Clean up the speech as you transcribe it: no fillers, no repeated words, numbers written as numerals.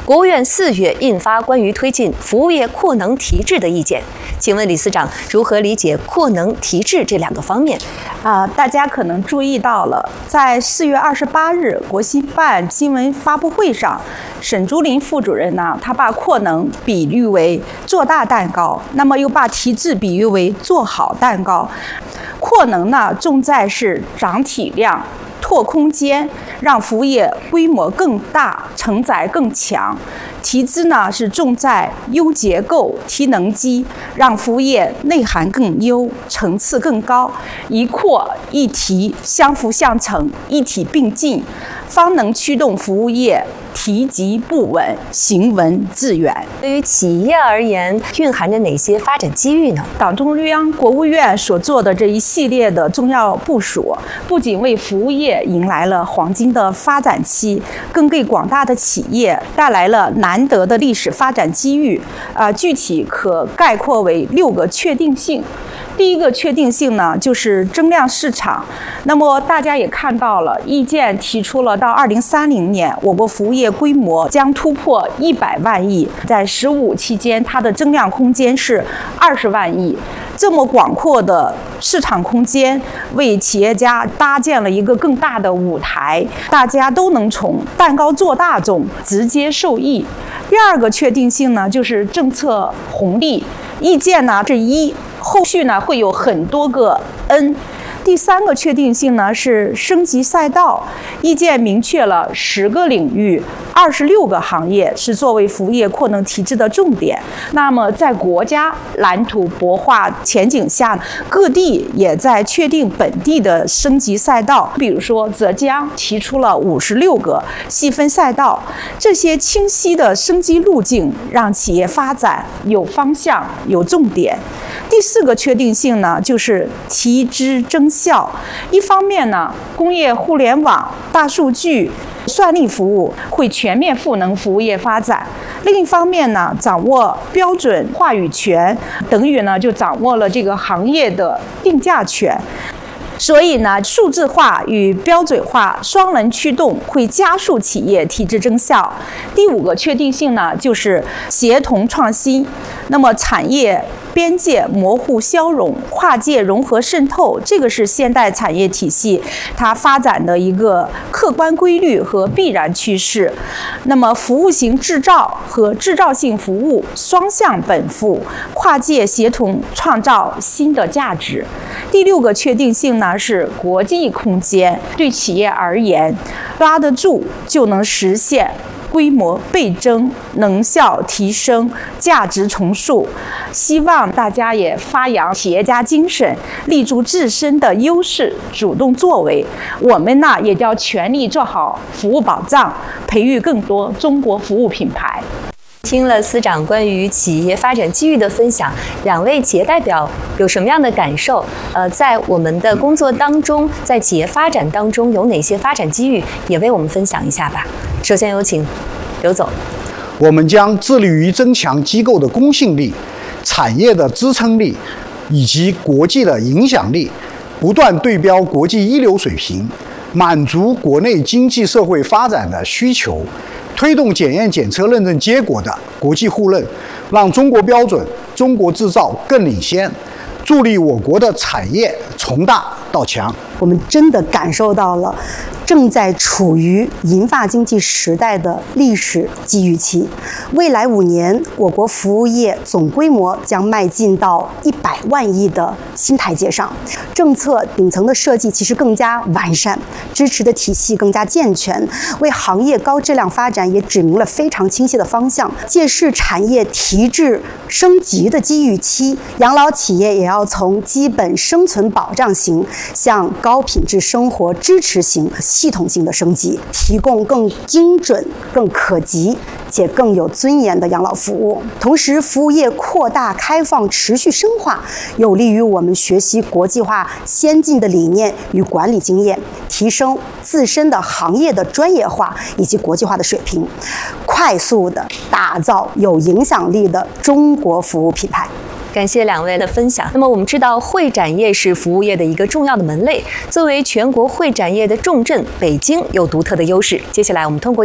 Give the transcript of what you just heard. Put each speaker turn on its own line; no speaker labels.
国务院4月印发关于推进服务业扩能提质的意见。请问李司长如何理解扩能提质这2个方面？
大家可能注意到了，在4月28日国新办新闻发布会上，沈竹林副主任呢，他把扩能比喻为做大蛋糕，那么又把提质比喻为做好蛋糕。扩能呢，重在是涨体量、拓空间，让服务业规模更大、承载更强。提质呢是重在优结构、提能机，让服务业内涵更优、层次更高，一扩一提，相辅相成，一体并进，方能驱动服务业提及不稳，行稳致远。
对于企业而言，蕴含着哪些发展机遇呢？
党中央、国务院所做的这一系列的重要部署，不仅为服务业迎来了黄金的发展期，更给广大的企业带来了难得的历史发展机遇。具体可概括为6个确定性。第一个确定性呢，就是增量市场。那么大家也看到了，意见提出了到2030年，我国服务业规模将突破100万亿，在15期间，它的增量空间是20万亿。这么广阔的市场空间，为企业家搭建了一个更大的舞台，大家都能从蛋糕做大中直接受益。第二个确定性呢，就是政策红利。意见呢是1，后续呢会有很多个 N。第3个确定性呢是升级赛道，意见明确了10个领域、26个行业是作为服务业扩能提质的重点。那么在国家蓝图擘画前景下，各地也在确定本地的升级赛道。比如说浙江提出了56个细分赛道，这些清晰的升级路径让企业发展有方向、有重点。第4个确定性呢，就是提质增效。一方面呢，工业互联网、大数据、算力服务会全面赋能服务业发展；另一方面呢，掌握标准话语权，等于呢就掌握了这个行业的定价权。所以呢，数字化与标准化双轮驱动会加速企业提质增效。第5个确定性呢，就是协同创新。那么产业边界模糊消融，跨界融合渗透，这个是现代产业体系它发展的一个客观规律和必然趋势。那么服务型制造和制造性服务双向奔赴，跨界协同创造新的价值。第6个确定性呢是国际空间，对企业而言，拉得住就能实现规模倍增、能效提升、价值重塑。希望大家也发扬企业家精神，立足自身的优势，主动作为。我们呢也要全力做好服务保障，培育更多中国服务品牌。
听了司长关于企业发展机遇的分享，2位企业代表有什么样的感受？在我们的工作当中，在企业发展当中有哪些发展机遇，也为我们分享一下吧。首先有请刘总。
我们将致力于增强机构的公信力、产业的支撑力以及国际的影响力，不断对标国际一流水平，满足国内经济社会发展的需求，推动检验检测认证结果的国际互认，让中国标准、中国制造更领先，助力我国的产业从大到强。
我们真的感受到了正在处于银发经济时代的历史机遇期。未来5年，我国服务业总规模将迈进到100万亿的新台阶上。政策顶层的设计其实更加完善，支持的体系更加健全，为行业高质量发展也指明了非常清晰的方向。借势产业提质升级的机遇期，养老企业也要从基本生存保障型向高品质生活支持型系统性的升级，提供更精准、更可及且更有尊严的养老服务。同时，服务业扩大开放持续深化，有利于我们学习国际化先进的理念与管理经验，提升自身的行业的专业化以及国际化的水平，快速的打造有影响力的中国服务品牌。
感谢2位的分享。那么我们知道，会展业是服务业的一个重要的门类。作为全国会展业的重镇，北京有独特的优势。接下来我们通过